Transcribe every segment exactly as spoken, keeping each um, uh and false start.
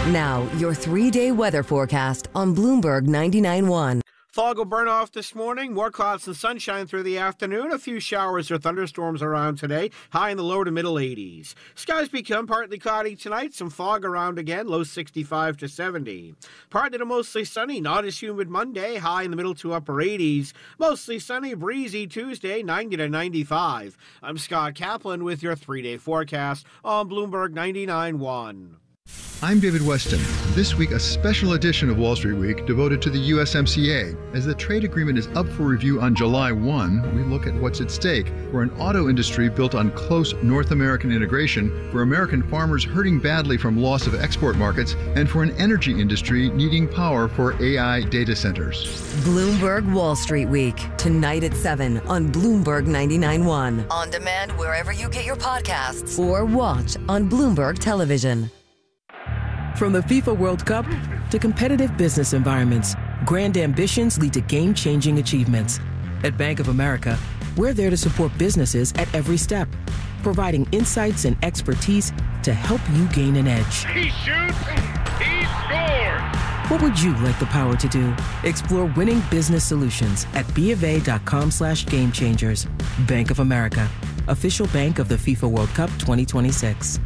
Now, your three-day weather forecast on Bloomberg ninety-nine point one. Fog will burn off this morning. More clouds and sunshine through the afternoon. A few showers or thunderstorms around today. High in the low to middle eighties. Skies become partly cloudy tonight. Some fog around again. Low sixty-five to seventy. Partly to mostly sunny. Not as humid Monday. High in the middle to upper eighties. Mostly sunny, breezy Tuesday. ninety to ninety-five. I'm Scott Kaplan with your three-day forecast on Bloomberg ninety-nine point one. I'm David Weston. This week, a special edition of Wall Street Week devoted to the U S M C A. As the trade agreement is up for review on July first, we look at what's at stake for an auto industry built on close North American integration, for American farmers hurting badly from loss of export markets, and for an energy industry needing power for A I data centers. Bloomberg Wall Street Week, tonight at seven on Bloomberg ninety-nine point one. On demand wherever you get your podcasts or watch on Bloomberg Television. From the FIFA World Cup to competitive business environments, grand ambitions lead to game-changing achievements. At Bank of America, we're there to support businesses at every step, providing insights and expertise to help you gain an edge. He shoots, he scores! What would you like the power to do? Explore winning business solutions at BofA.com slash game changers. Bank of America, official bank of the FIFA World Cup twenty twenty-six.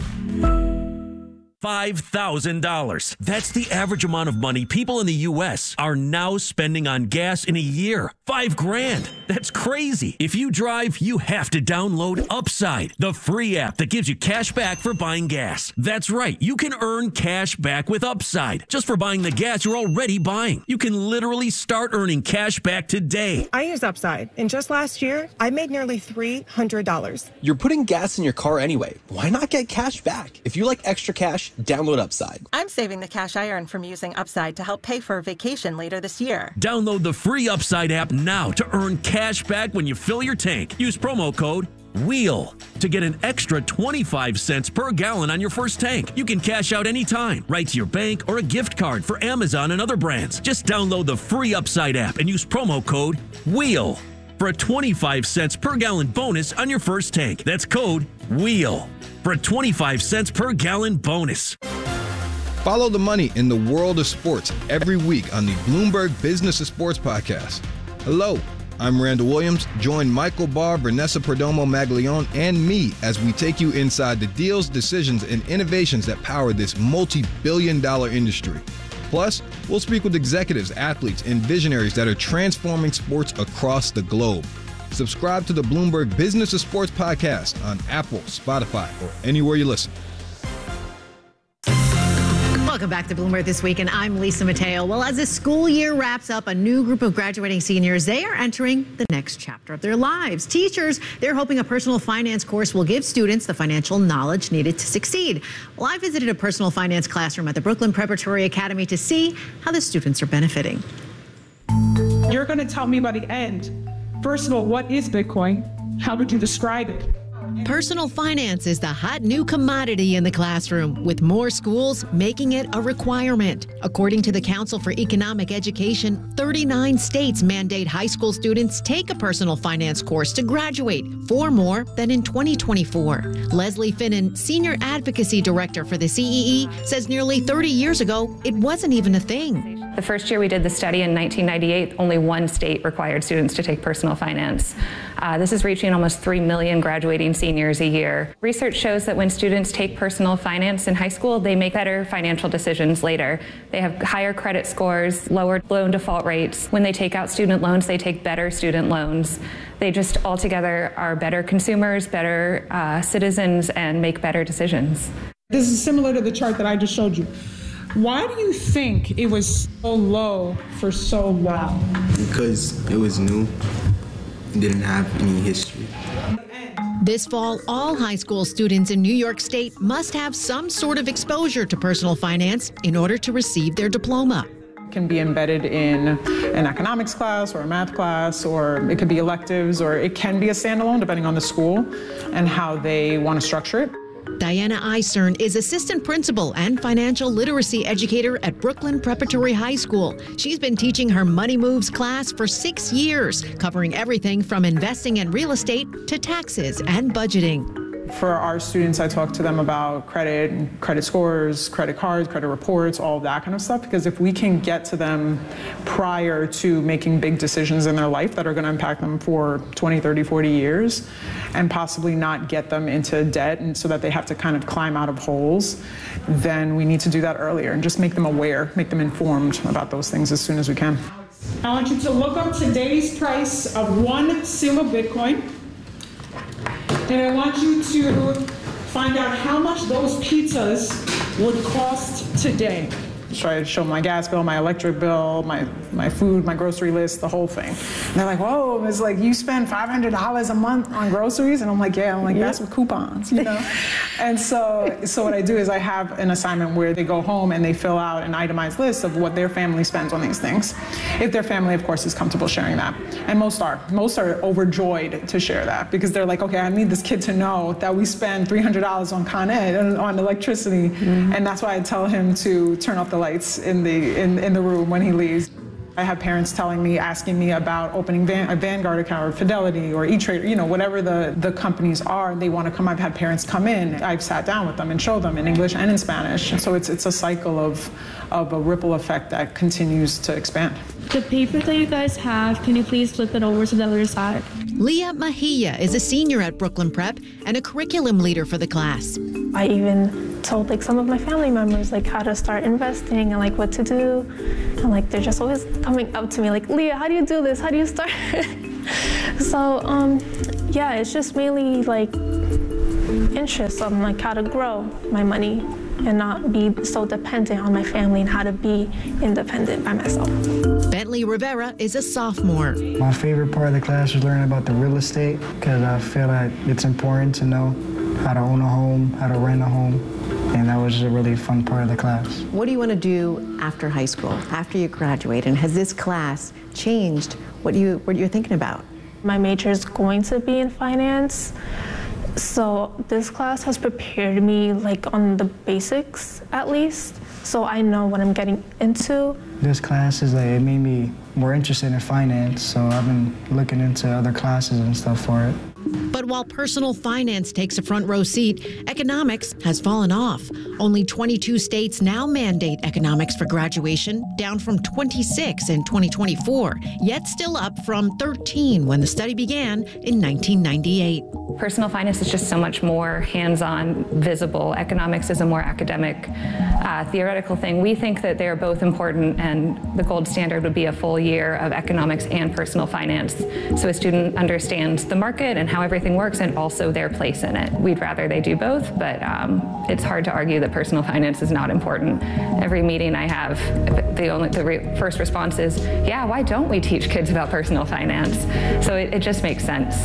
five thousand dollars. That's the average amount of money people in the U S are now spending on gas in a year. Five grand. That's crazy. If you drive, you have to download Upside, the free app that gives you cash back for buying gas. That's right. You can earn cash back with Upside just for buying the gas you're already buying. You can literally start earning cash back today. I use Upside, and just last year, I made nearly three hundred dollars. You're putting gas in your car anyway. Why not get cash back? If you like extra cash, download Upside. I'm saving the cash I earn from using Upside to help pay for a vacation later this year. Download the free Upside app now to earn cash back when you fill your tank. Use promo code WHEEL to get an extra twenty-five cents per gallon on your first tank. You can cash out anytime, right to your bank or a gift card for Amazon and other brands. Just download the free Upside app and use promo code WHEEL for a twenty-five cents per gallon bonus on your first tank. That's code WHEEL for a twenty-five cents per gallon bonus. Follow the money in the world of sports every week on the Bloomberg Business of Sports podcast. Hello, I'm Randall Williams. Join Michael Barr, Vanessa Perdomo Maglione, and me as we take you inside the deals, decisions, and innovations that power this multi-billion dollar industry. Plus, we'll speak with executives, athletes, and visionaries that are transforming sports across the globe. Subscribe to the Bloomberg Business of Sports podcast on Apple, Spotify, or anywhere you listen. Welcome back to Bloomberg This Week, and I'm Lisa Mateo. Well, as the school year wraps up, a new group of graduating seniors, they are entering the next chapter of their lives. Teachers, they're hoping a personal finance course will give students the financial knowledge needed to succeed. Well, I visited a personal finance classroom at the Brooklyn Preparatory Academy to see how the students are benefiting. You're going to tell me by the end, first of all, what is Bitcoin? How would you describe it? Personal finance is the hot new commodity in the classroom, with more schools making it a requirement. According to the Council for Economic Education, thirty-nine states mandate high school students take a personal finance course to graduate, four more than in twenty twenty-four. Leslie Finnan, Senior Advocacy Director for the C E E, says nearly thirty years ago, it wasn't even a thing. The first year we did the study in nineteen ninety-eight, only one state required students to take personal finance. Uh, this is reaching almost three million graduating seniors a year. Research shows that when students take personal finance in high school, they make better financial decisions later. They have higher credit scores, lower loan default rates. When they take out student loans, they take better student loans. They just altogether are better consumers, better uh, citizens, and make better decisions. This is similar to the chart that I just showed you. Why do you think it was so low for so long? Because it was new. It didn't have any history. This fall, all high school students in New York State must have some sort of exposure to personal finance in order to receive their diploma. It can be embedded in an economics class or a math class, or it could be electives, or it can be a standalone depending on the school and how they want to structure it. Diana Eisern is assistant principal and financial literacy educator at Brooklyn Preparatory High School. She's been teaching her Money Moves class for six years, covering everything from investing in real estate to taxes and budgeting. for our students, I talk to them about credit, and credit scores, credit cards, credit reports, all of that kind of stuff, because if we can get to them prior to making big decisions in their life that are going to impact them for twenty, thirty, forty years, and possibly not get them into debt and so that they have to kind of climb out of holes, then we need to do that earlier and just make them aware, make them informed about those things as soon as we can. I want you to look up today's price of one single Bitcoin, and I want you to find out how much those pizzas would cost today. Try to show my gas bill, my electric bill, my, my food, my grocery list, the whole thing. And they're like, whoa, it's like you spend five hundred dollars a month on groceries? And I'm like, yeah, I'm like, that's with coupons, you know? And so, so what I do is I have an assignment where they go home and they fill out an itemized list of what their family spends on these things. If their family, of course, is comfortable sharing that. And most are. Most are overjoyed to share that because they're like, okay, I need this kid to know that we spend three hundred dollars on Con Ed, on electricity. Mm-hmm. And that's why I tell him to turn off the lights in the in, in the room when he leaves. I have parents telling me, asking me about opening Van, a Vanguard account or Fidelity or E-Trade, you know, whatever the, the companies are, they want to come. I've had parents come in. I've sat down with them and show them in English and in Spanish. And so it's it's a cycle of, of a ripple effect that continues to expand. The paper that you guys have, can you please flip it over to the other side? Leah Mejia is a senior at Brooklyn Prep and a curriculum leader for the class. I even told like some of my family members like how to start investing and like what to do. And like they're just always coming up to me like, Leah, how do you do this? How do you start? So um, yeah, it's just mainly like interest on like how to grow my money and not be so dependent on my family and how to be independent by myself. Bentley Rivera is a sophomore. My favorite part of the class was learning about the real estate because I feel like it's important to know how to own a home, how to rent a home, and that was a really fun part of the class. What do you want to do after high school, after you graduate, and has this class changed what you what you're thinking about? My major is going to be in finance. So this class has prepared me like on the basics at least, so I know what I'm getting into. This class is like, it made me more interested in finance, so I've been looking into other classes and stuff for it. But while personal finance takes a front row seat, economics has fallen off. Only twenty-two states now mandate economics for graduation, down from twenty-six in twenty twenty-four, yet still up from thirteen when the study began in nineteen ninety-eight. Personal finance is just so much more hands-on, visible. Economics is a more academic, uh, theoretical thing. We think that they're both important, and the gold standard would be a full year of economics and personal finance, so a student understands the market and how everything works and also their place in it. We'd rather they do both, but um, it's hard to argue that personal finance is not important. Every meeting I have, the only the re first response is, yeah, why don't we teach kids about personal finance? So it, it just makes sense.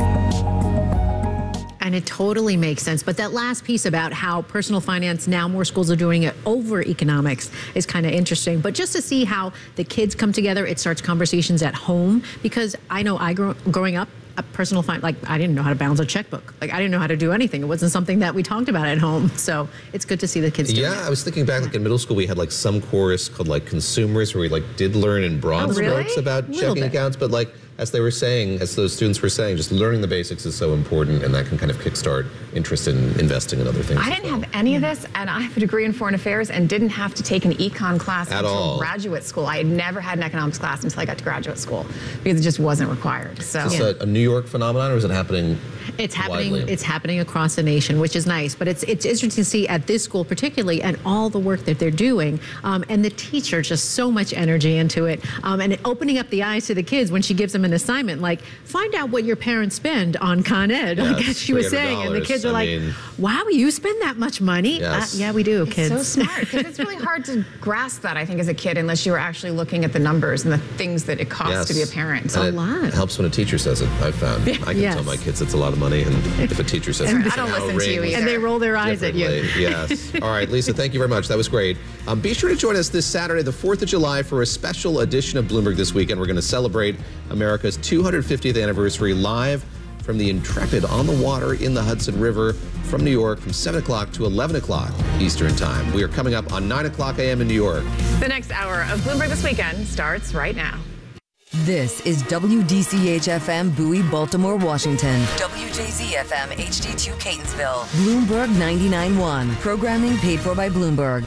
And it totally makes sense. But that last piece about how personal finance, now more schools are doing it over economics, is kind of interesting. But just to see how the kids come together, it starts conversations at home. Because I know I grew growing up, a personal finance, like I didn't know how to balance a checkbook. Like I didn't know how to do anything. It wasn't something that we talked about at home. So it's good to see the kids doing it. Yeah, I was thinking back, like in middle school, we had like some course called like Consumers, where we like did learn in broad Oh, really? strokes about Little checking bit. accounts, but like as they were saying, as those students were saying, just learning the basics is so important, and that can kind of kickstart interest in investing in other things. I didn't have any of this, and I have a degree in foreign affairs and didn't have to take an econ class At until all. graduate school. I had never had an economics class until I got to graduate school because it just wasn't required. So Is this a, a New York phenomenon, or is it happening It's happening. widely? It's happening across the nation, which is nice. But it's it's interesting to see at this school particularly, and all the work that they're doing, um, and the teacher just so much energy into it, um, and it opening up the eyes to the kids when she gives them an assignment, like find out what your parents spend on Con Ed, like Yes, as she was saying, and the three hundred dollars. kids are I like, mean- "Wow, you spend that much money?" Yes. Uh, yeah, we do, It's kids. so smart because it's really hard to grasp that, I think, as a kid, unless you were actually looking at the numbers and the things that it costs to be a Yes. parent. And it, it helps when a teacher says it, I've found. I can Yes. tell my kids it's a lot of money, and if a teacher says it, And it I don't now listen to you rings either. And they roll their eyes at you. differently. Yes. All right, Lisa, thank you very much. That was great. Um, be sure to join us this Saturday, the fourth of July, for a special edition of Bloomberg This Weekend. We're going to celebrate America's two hundred fiftieth anniversary live from the Intrepid on the water in the Hudson River from New York from seven o'clock to eleven o'clock Eastern Time. We are coming up on nine o'clock a m in New York. The next hour of Bloomberg This Weekend starts right now. This is W D C H F M Bowie, Baltimore, Washington. W J Z F M H D two Catonsville. Bloomberg ninety-nine point one. Programming paid for by Bloomberg.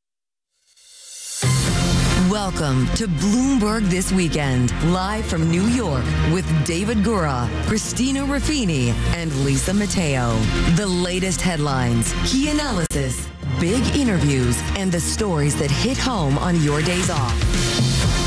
Welcome to Bloomberg This Weekend, live from New York with David Gura, Christina Ruffini, and Lisa Mateo. The latest headlines, key analysis, big interviews, and the stories that hit home on your days off.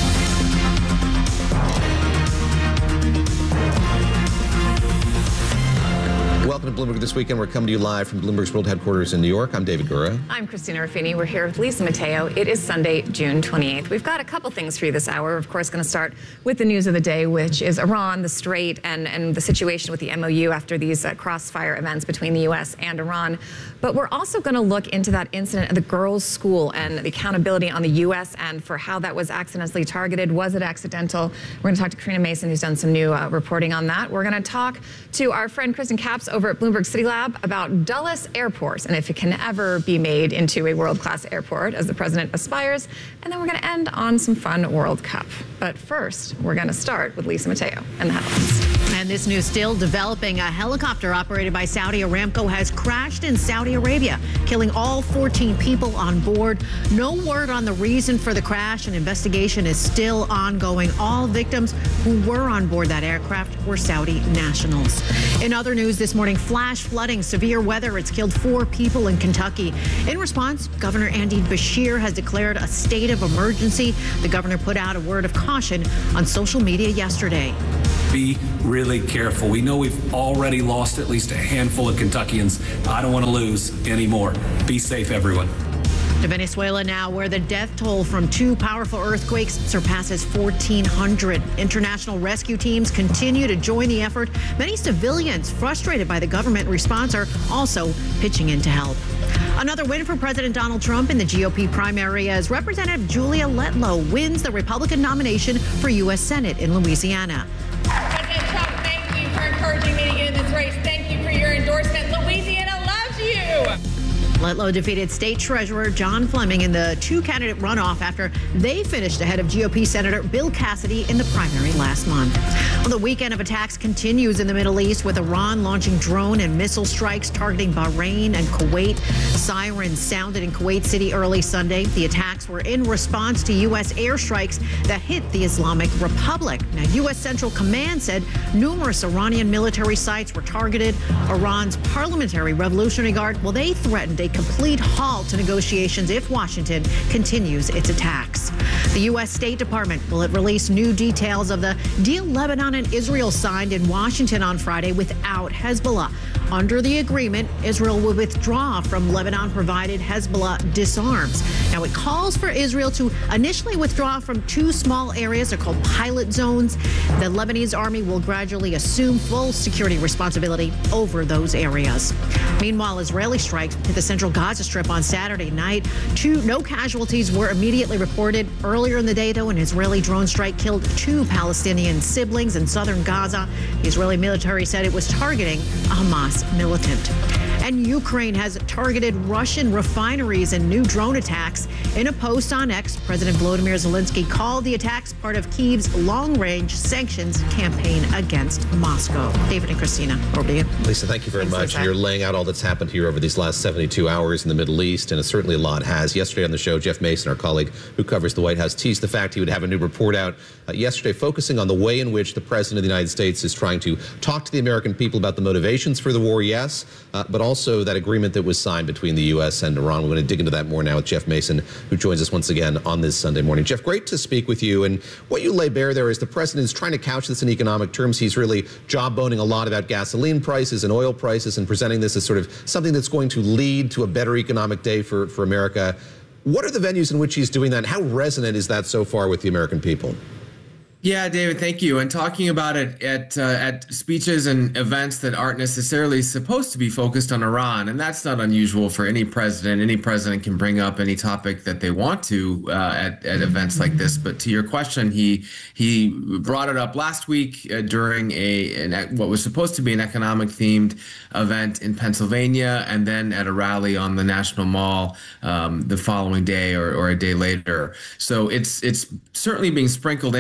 Welcome to Bloomberg This Weekend. We're coming to you live from Bloomberg's World Headquarters in New York. I'm David Gura. I'm Christina Ruffini. We're here with Lisa Mateo. It is Sunday, June twenty-eighth. We've got a couple things for you this hour. We're, of course, going to start with the news of the day, which is Iran, the Strait, and, and the situation with the M O U after these uh, crossfire events between the U S and Iran. But we're also going to look into that incident at the girls' school and the accountability on the U S end for how that was accidentally targeted. Was it accidental? We're going to talk to Karina Mason, who's done some new uh, reporting on that. We're going to talk to our friend Kristen Capps over at Bloomberg City Lab about Dulles Airport and if it can ever be made into a world-class airport as the president aspires. And then we're going to end on some fun World Cup. But first, we're going to start with Lisa Mateo and the headlines. And this news still developing. A helicopter operated by Saudi Aramco has crashed in Saudi Arabia, killing all fourteen people on board. No word on the reason for the crash. An investigation is still ongoing. All victims who were on board that aircraft were Saudi nationals. In other news this morning, flash flooding, severe weather. It's killed four people in Kentucky. In response, Governor Andy Beshear has declared a state of emergency. The governor put out a word of caution on social media yesterday. Be really careful. We know we've already lost at least a handful of Kentuckians. I don't want to lose any more. Be safe, everyone. To Venezuela now, where the death toll from two powerful earthquakes surpasses fourteen hundred. International rescue teams continue to join the effort. Many civilians frustrated by the government response are also pitching in to help. Another win for President Donald Trump in the G O P primary as Representative Julia Letlow wins the Republican nomination for U S Senate in Louisiana. President Trump, thank you for encouraging me to get in this race. Thank you for your endorsement. Louisiana loves you. Letlow defeated State Treasurer John Fleming in the two-candidate runoff after they finished ahead of G O P Senator Bill Cassidy in the primary last month. Well, the weekend of attacks continues in the Middle East with Iran launching drone and missile strikes targeting Bahrain and Kuwait. Sirens sounded in Kuwait City early Sunday. The attacks were in response to U S airstrikes that hit the Islamic Republic. Now, U S Central Command said numerous Iranian military sites were targeted. Iran's Parliamentary Revolutionary Guard, well, they threatened a complete halt to negotiations if Washington continues its attacks. The U S State Department will release new details of the deal Lebanon and Israel signed in Washington on Friday without Hezbollah. Under the agreement, Israel will withdraw from Lebanon-provided Hezbollah disarms. Now, it calls for Israel to initially withdraw from two small areas. They're called pilot zones. The Lebanese army will gradually assume full security responsibility over those areas. Meanwhile, Israeli strikes hit the central Gaza Strip on Saturday night. Two, no casualties were immediately reported. Earlier in the day, though, an Israeli drone strike killed two Palestinian siblings in southern Gaza. The Israeli military said it was targeting a Hamas militant. And Ukraine has targeted Russian refineries in new drone attacks. In a post on X, President Volodymyr Zelensky called the attacks part of Kyiv's long-range sanctions campaign against Moscow. David and Christina, over to you. Lisa, thank you very Thanks, much. Lisa. You're laying out all that's happened here over these last seventy-two hours in the Middle East, and it certainly a lot has. Yesterday on the show, Jeff Mason, our colleague who covers the White House, teased the fact he would have a new report out uh, yesterday focusing on the way in which the President of the United States is trying to talk to the American people about the motivations for the war, yes, uh, but also that agreement that was signed between the U S and Iran. We're going to dig into that more now with Jeff Mason, who joins us once again on this Sunday morning. Jeff, great to speak with you. And what you lay bare there is the president is trying to couch this in economic terms. He's really jawboning a lot about gasoline prices and oil prices and presenting this as sort of something that's going to lead to a better economic day for, for America. What are the venues in which he's doing that? And how resonant is that so far with the American people? Yeah, David, thank you. And talking about it at uh, at speeches and events that aren't necessarily supposed to be focused on Iran, and that's not unusual for any president. Any president can bring up any topic that they want to uh, at, at events like this. But to your question, he he brought it up last week uh, during a an, what was supposed to be an economic-themed event in Pennsylvania, and then at a rally on the National Mall um, the following day or, or a day later. So it's it's certainly being sprinkled into his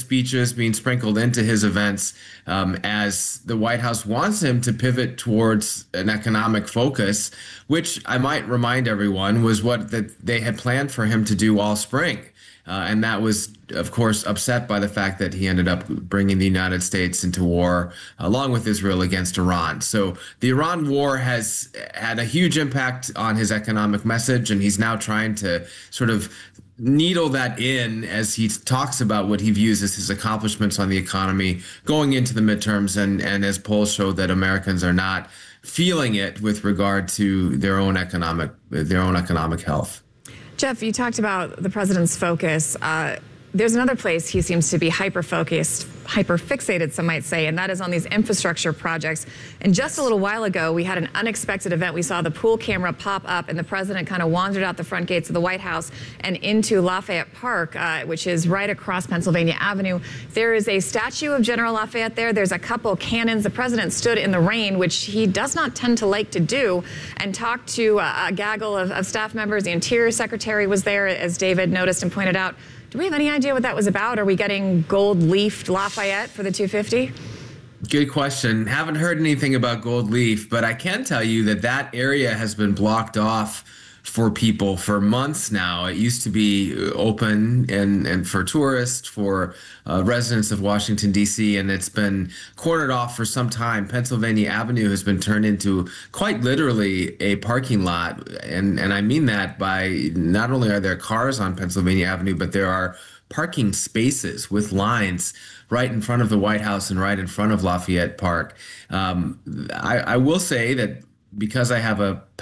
speeches being sprinkled into his events um, as the White House wants him to pivot towards an economic focus, which I might remind everyone was what that they had planned for him to do all spring. Uh, and that was, of course, upset by the fact that he ended up bringing the United States into war along with Israel against Iran. So the Iran war has had a huge impact on his economic message, and he's now trying to sort of needle that in as he talks about what he views as his accomplishments on the economy going into the midterms, and, and as polls show that Americans are not feeling it with regard to their own economic their own economic health. Jeff, you talked about the president's focus. Uh, there's another place he seems to be hyper-focused, hyper-fixated, some might say, and that is on these infrastructure projects. And just a little while ago, we had an unexpected event. We saw the pool camera pop up, and the president kind of wandered out the front gates of the White House and into Lafayette Park, uh, which is right across Pennsylvania Avenue. There is a statue of General Lafayette there. There's a couple cannons. The president stood in the rain, which he does not tend to like to do, and talked to a, a gaggle of, of staff members. The Interior Secretary was there, as David noticed and pointed out. Do we have any idea what that was about? Are we getting gold-leafed Lafayette for the two fifty? Good question. Haven't heard anything about gold leaf, but I can tell you that that area has been blocked off for people for months now. It used to be open and, and for tourists, for uh, residents of Washington, D C, and it's been cornered off for some time. Pennsylvania Avenue has been turned into quite literally a parking lot. And, and I mean that by not only are there cars on Pennsylvania Avenue, but there are parking spaces with lines right in front of the White House and right in front of Lafayette Park. Um, I, I will say that because I have a